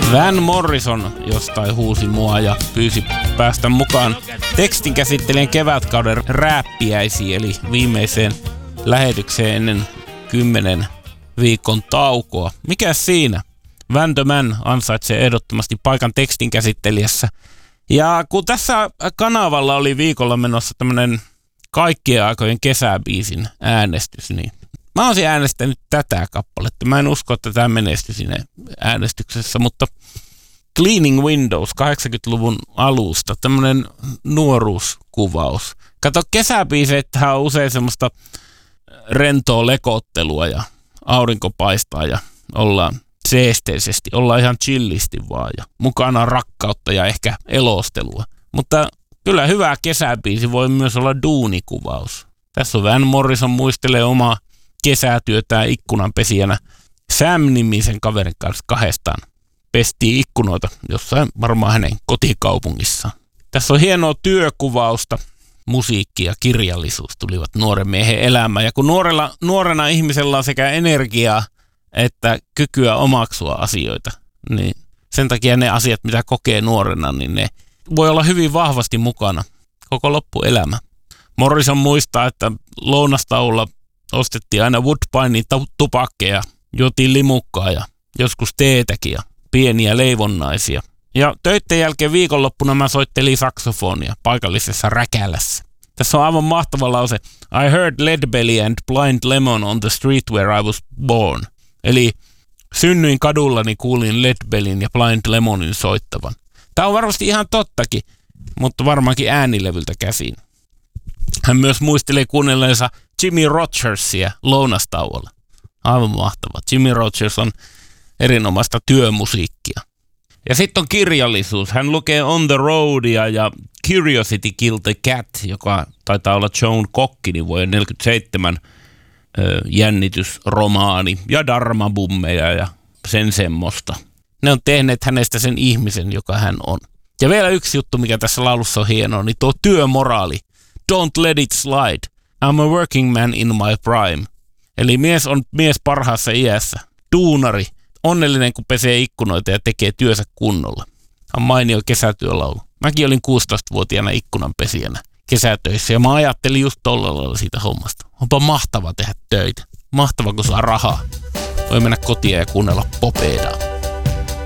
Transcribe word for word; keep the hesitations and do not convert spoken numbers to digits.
Van Morrison jostain huusi mua ja pyysi päästä mukaan tekstinkäsittelijän kevätkauden rääppiäisiin, eli viimeiseen lähetykseen ennen kymmenen viikon taukoa. Mikä siinä? Van the Man ansaitsee ehdottomasti paikan tekstinkäsittelijässä. Ja kun tässä kanavalla oli viikolla menossa tämmönen kaikkien aikojen kesäbiisin äänestys, niin mä olisin äänestänyt tätä kappaletta. Mä en usko, että tämä menestyi siinä äänestyksessä, mutta Cleaning Windows kahdeksankymmentäluvun alusta, tämmönen nuoruuskuvaus. Kato, kesäbiiseethän on usein semmoista rentoa lekottelua ja aurinko paistaa ja ollaan seesteisesti, ollaan ihan chillisti vaan ja mukana on rakkautta ja ehkä elostelua. Mutta kyllä hyvä kesäbiisi voi myös olla duunikuvaus. Tässä on Van Morrison muistelee omaa kesätyötään ikkunanpesijänä. Sam-nimisen kaverin kanssa kahdestaan pestiin ikkunoita jossain varmaan hänen kotikaupungissaan. Tässä on hienoa työkuvausta. Musiikki ja kirjallisuus tulivat nuoren miehen elämään. Ja kun nuorella, nuorena ihmisellä on sekä energiaa että kykyä omaksua asioita, niin sen takia ne asiat, mitä kokee nuorena, niin ne voi olla hyvin vahvasti mukana koko loppuelämä. Morrison muistaa, että lounastaulla ostettiin aina Woodbinein tupakkeja, juotiin limukkaa ja joskus teetäkin ja pieniä leivonnaisia. Ja töitten jälkeen viikonloppuna mä soittelin saksofonia paikallisessa räkälässä. Tässä on aivan mahtava lause. I heard Leadbelly and Blind Lemon on the street where I was born. Eli synnyin kadulla, niin kuulin Leadbellyn ja Blind Lemonin soittavan. Tämä on varmasti ihan tottakin, mutta varmaankin äänilevyltä käsin. Hän myös muistelee kuunnelleensa Jimmy Rogersia lounastauolla. Aivan mahtava. Jimmy Rogers on erinomaista työmusiikkia. Ja sitten on kirjallisuus. Hän lukee On the Roadia ja Curiosity Killed the Cat, joka taitaa olla Joan Cockinin vuoden neljäkymmentäseitsemän ö, jännitysromaani ja Dharma-bummeja ja sen semmoista. Ne on tehneet hänestä sen ihmisen, joka hän on. Ja vielä yksi juttu, mikä tässä laulussa on hienoa, niin tuo työmoraali. Don't let it slide. I'm a working man in my prime. Eli mies on mies parhaassa iässä. Duunari. Onnellinen, kun pesee ikkunoita ja tekee työnsä kunnolla. On mainio kesätyölaulu. Mäkin olin kuusitoistavuotiaana ikkunanpesijänä kesätöissä ja mä ajattelin just tolla lailla siitä hommasta. Onpa mahtava tehdä töitä. Mahtava, kun saa rahaa. Voi mennä kotiin ja kuunnella popedaa.